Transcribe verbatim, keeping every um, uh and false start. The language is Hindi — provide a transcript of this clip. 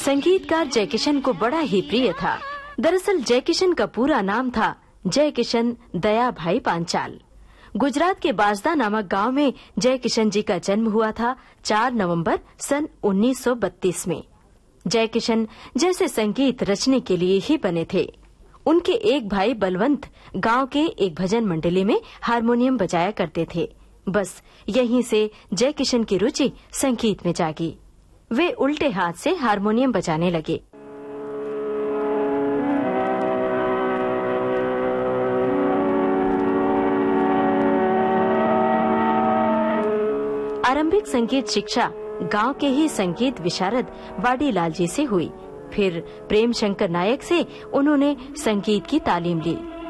संगीतकार जयकिशन को बड़ा ही प्रिय था। दरअसल जयकिशन का पूरा नाम था जयकिशन दया भाई पांचाल। गुजरात के बाजदा नामक गांव में जयकिशन जी का जन्म हुआ था चार नवंबर सन उन्नीस सौ बत्तीस में। जयकिशन जैसे संगीत रचने के लिए ही बने थे। उनके एक भाई बलवंत गांव के एक भजन मंडली में हारमोनियम बजाया करते थे। बस यहीं से जयकिशन की रुचि संगीत में जागी। वे उल्टे हाथ से हारमोनियम बजाने लगे। आरंभिक संगीत शिक्षा गांव के ही संगीत विशारद वाडीलाल जी से हुई। फिर प्रेम शंकर नायक से उन्होंने संगीत की तालीम ली।